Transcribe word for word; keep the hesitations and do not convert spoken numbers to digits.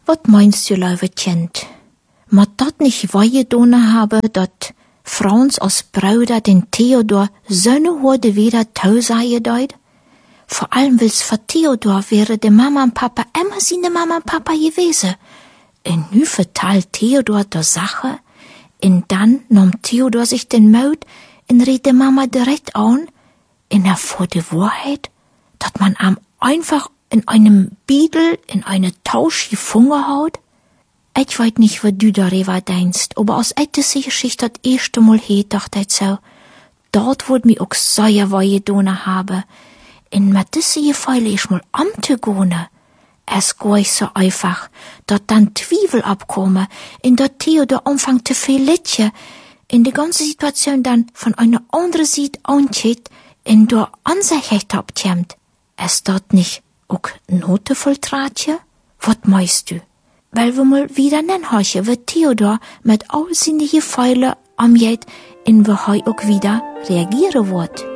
Wat meinst du, lieve Kind? Ma dat nicht weigedone habe, dat Frans als Bruder den Theodor seine Horde wieder tausaie deut? Vor allem will's für Theodor wäre de Mama und Papa immer seine Mama und Papa gewesen. En nu vertalt Theodor der Sache, en dann nahm Theodor sich den Mut en redet de Mama direkt an, en erfuhr die Wahrheit, dat man am einfach in einem Biedel in eine Tausch gefunden haut. Ich weiß nicht, was du darüber denkst, aber aus etliche Geschichte das erste Mal heet, dachte ich so, dort wird mir auch sehr weigedone habe, in mit diese Gefeile ich mal amtegone. Es geht so einfach, dat dann Zweifel abkomme, in dat Theodor anfangt zu viel Litje, in die ganze Situation dann von einer anderen Seite angeht, in der Ansicht abkämmt. Es dort nicht auch notevoll Tratje? Was meinst du? Weil wir mal wieder nennen horchen, wird Theodor mit all seinen Gefeile am Jet, in wir heu auch wieder reagieren wird.